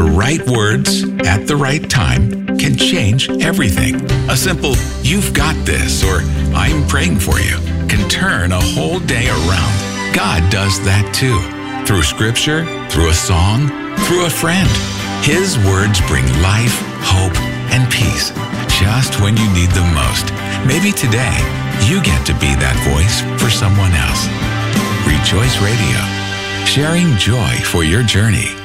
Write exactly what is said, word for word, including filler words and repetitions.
The right words at the right time can change everything. A simple, "You've got this," or "I'm praying for you," can turn a whole day around. God does that too. Through scripture, through a song, through a friend. His words bring life, hope, and peace just when you need them most. Maybe today, you get to be that voice for someone else. Rejoice Radio, sharing joy for your journey.